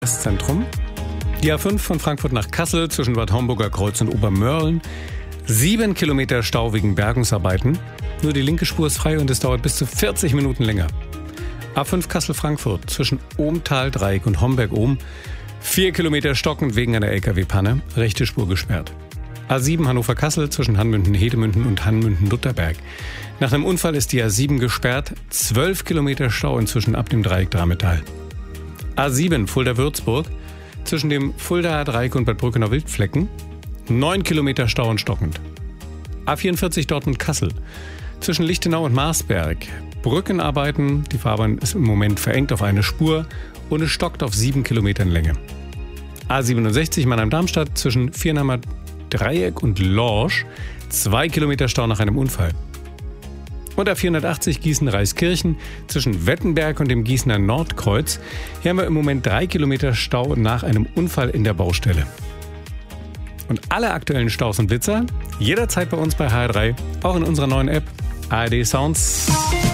Das Zentrum. Die A5 von Frankfurt nach Kassel zwischen Bad Homburger Kreuz und Obermörlen. 7 Kilometer Stau wegen Bergungsarbeiten. Nur die linke Spur ist frei und es dauert bis zu 40 Minuten länger. A5 Kassel-Frankfurt zwischen Ohmtal-Dreieck und Homberg-Ohm. 4 Kilometer stockend wegen einer LKW-Panne. Rechte Spur gesperrt. A7 Hannover-Kassel zwischen Hanmünden-Hedemünden und Hanmünden-Lutterberg. Nach einem Unfall ist die A7 gesperrt. 12 Kilometer Stau inzwischen ab dem Dreieck Drametal. A7 Fulda-Würzburg zwischen dem Fuldaer Dreieck und Bad Brückenau-Wildflecken. 9 Kilometer Stau und stockend. A44 Dortmund-Kassel zwischen Lichtenau und Marsberg. Brückenarbeiten, die Fahrbahn ist im Moment verengt auf eine Spur und es stockt auf 7 Kilometern Länge. A67 Mannheim-Darmstadt zwischen Viernheimer Dreieck und Lorsch. 2 Kilometer Stau nach einem Unfall. Und A480 Gießen-Reiskirchen zwischen Wettenberg und dem Gießener Nordkreuz. Hier haben wir im Moment 3 Kilometer Stau nach einem Unfall in der Baustelle. Und alle aktuellen Staus und Blitzer jederzeit bei uns bei HR3, auch in unserer neuen App ARD Sounds.